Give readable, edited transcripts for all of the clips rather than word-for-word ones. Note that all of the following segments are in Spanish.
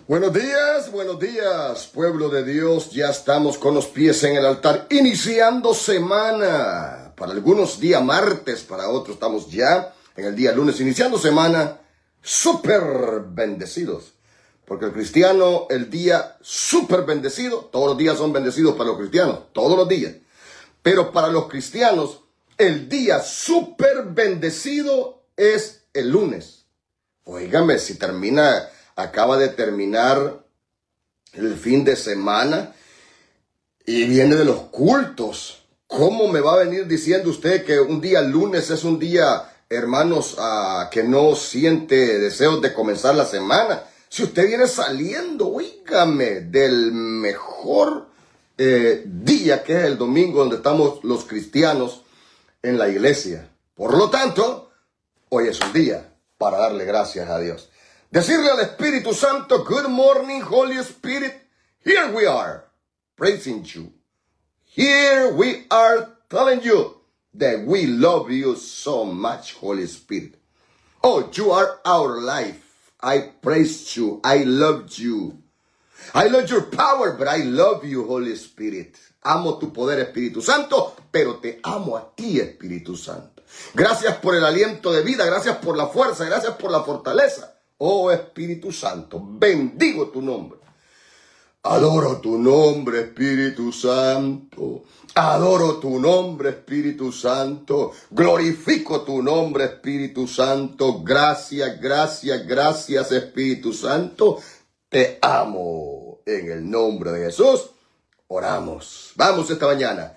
Buenos días, pueblo de Dios. Ya estamos con los pies en el altar, iniciando semana. Para algunos día martes, para otros estamos ya en el día lunes, iniciando semana, súper bendecidos. Porque el cristiano, el día súper bendecido, todos los días son bendecidos para los cristianos, todos los días. Pero para los cristianos, el día súper bendecido es el lunes. Óigame, si acaba de terminar el fin de semana y viene de los cultos. ¿Cómo me va a venir diciendo usted que un día lunes es un día, hermanos, que no siente deseos de comenzar la semana? Si usted viene saliendo, oígame, del mejor día que es el domingo, donde estamos los cristianos en la iglesia. Por lo tanto, hoy es un día para darle gracias a Dios. Decirle al Espíritu Santo, good morning, Holy Spirit. Here we are, praising you. Here we are telling you that we love you so much, Holy Spirit. Oh, you are our life. I praise you. I love you. I love your power, but I love you, Holy Spirit. Amo tu poder, Espíritu Santo, pero te amo a ti, Espíritu Santo. Gracias por el aliento de vida, gracias por la fuerza, gracias por la fortaleza. Oh Espíritu Santo, bendigo tu nombre. Adoro tu nombre, Espíritu Santo. Adoro tu nombre, Espíritu Santo. Glorifico tu nombre, Espíritu Santo. Gracias, gracias, gracias, Espíritu Santo. Te amo. En el nombre de Jesús, oramos. Vamos esta mañana.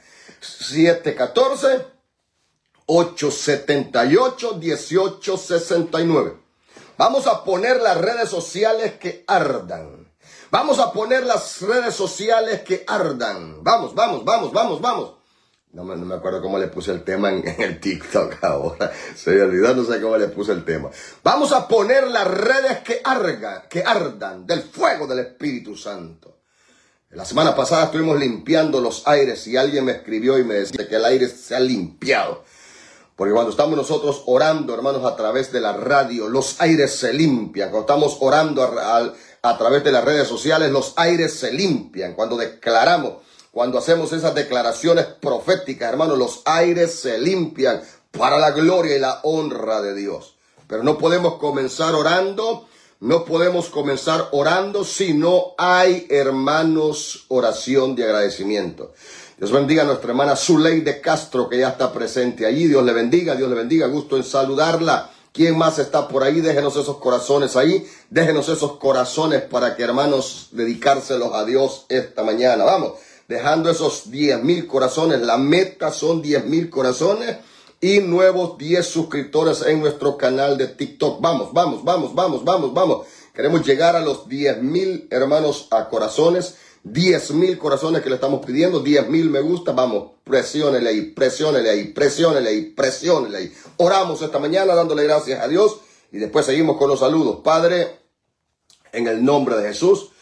714-878-1869. Vamos a poner las redes sociales que ardan. Vamos a poner las redes sociales que ardan. Vamos. No me acuerdo cómo le puse el tema en el TikTok ahora. Se me olvidó, no sé cómo le puse el tema. Vamos a poner las redes que ardan del fuego del Espíritu Santo. La semana pasada estuvimos limpiando los aires y alguien me escribió y me decía que el aire se ha limpiado. Porque cuando estamos nosotros orando, hermanos, a través de la radio, los aires se limpian. Cuando estamos orando a través de las redes sociales, los aires se limpian. Cuando declaramos, cuando hacemos esas declaraciones proféticas, hermanos, los aires se limpian para la gloria y la honra de Dios. Pero no podemos comenzar orando si no hay, hermanos, oración de agradecimiento. Dios bendiga a nuestra hermana Zuleide Castro, que ya está presente allí. Dios le bendiga. Gusto en saludarla. ¿Quién más está por ahí? Déjenos esos corazones ahí. Déjenos esos corazones para que, hermanos, dedicárselos a Dios esta mañana. Vamos, dejando esos 10,000 corazones. La meta son 10,000 corazones y nuevos 10 suscriptores en nuestro canal de TikTok. Vamos. Queremos llegar a los 10,000, hermanos, a corazones. 10,000 corazones que le estamos pidiendo, 10,000 me gusta. Vamos, presiónele ahí. Oramos esta mañana dándole gracias a Dios y después seguimos con los saludos. Padre, en el nombre de Jesús,